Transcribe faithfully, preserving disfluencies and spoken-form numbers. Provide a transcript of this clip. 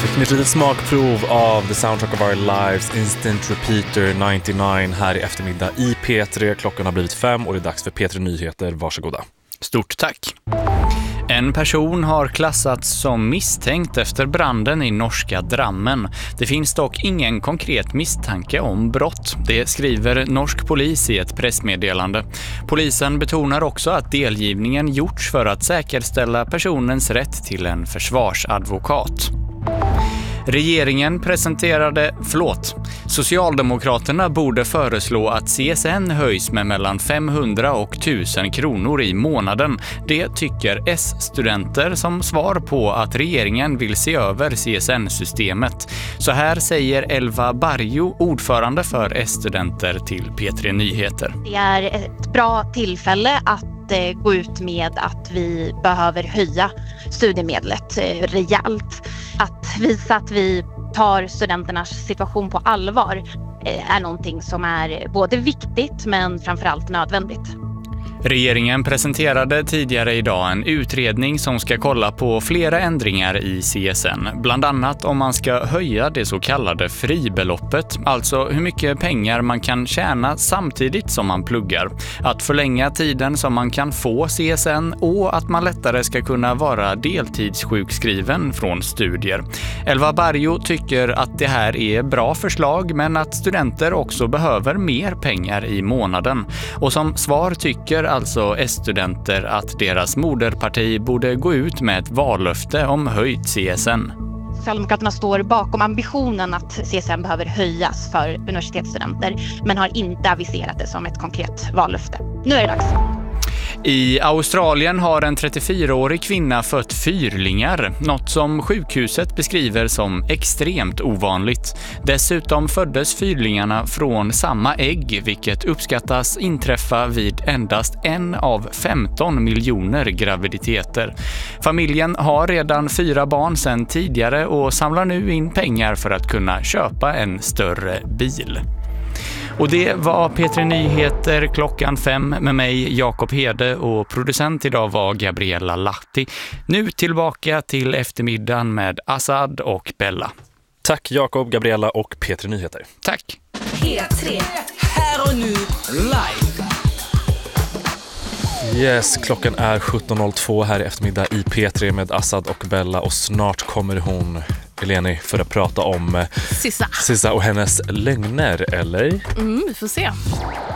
Fick ni ett litet smakprov av The Soundtrack of Our Lives, Instant Repeater nittionio här i eftermiddag i P tre. Klockan har blivit fem och det är dags för P tre Nyheter. Varsågoda. Stort tack. En person har klassats som misstänkt efter branden i norska Drammen. Det finns dock ingen konkret misstanke om brott. Det skriver norsk polis i ett pressmeddelande. Polisen betonar också att delgivningen gjorts för att säkerställa personens rätt till en försvarsadvokat. Regeringen presenterade, förlåt, Socialdemokraterna borde föreslå att C S N höjs med mellan femhundra och tusen kronor i månaden. Det tycker S-studenter som svar på att regeringen vill se över C S N-systemet. Så här säger Elva Barjo, ordförande för S-studenter till P tre Nyheter. Det är ett bra tillfälle att gå ut med att vi behöver höja studiemedlet rejält. Att visa att vi tar studenternas situation på allvar är någonting som är både viktigt men framförallt nödvändigt. Regeringen presenterade tidigare idag en utredning som ska kolla på flera ändringar i C S N. Bland annat om man ska höja det så kallade fribeloppet, alltså hur mycket pengar man kan tjäna samtidigt som man pluggar. Att förlänga tiden som man kan få C S N och att man lättare ska kunna vara deltidssjukskriven från studier. Elva Barjo tycker att det här är bra förslag men att studenter också behöver mer pengar i månaden. Och som svar tycker alltså S-studenter att deras moderparti borde gå ut med ett vallöfte om höjt C S N. Socialdemokraterna står bakom ambitionen att C S N behöver höjas för universitetsstudenter men har inte aviserat det som ett konkret vallöfte. Nu är det dags. I Australien har en trettiofyraårig kvinna fött fyrlingar, något som sjukhuset beskriver som extremt ovanligt. Dessutom föddes fyrlingarna från samma ägg, vilket uppskattas inträffa vid endast en av femton miljoner graviditeter. Familjen har redan fyra barn sedan tidigare och samlar nu in pengar för att kunna köpa en större bil. Och det var P tre Nyheter klockan fem med mig Jakob Hede och producent idag var Gabriella Lahti. Nu tillbaka till eftermiddagen med Assad och Bella. Tack Jakob, Gabriella och P tre Nyheter. Tack. P tre, här och nu, live. Yes, klockan är sjutton noll två här i eftermiddag i P tre med Assad och Bella och snart kommer hon, Eleni, för att prata om Sissa. Sissa och hennes lögner, eller? Mm, vi får se.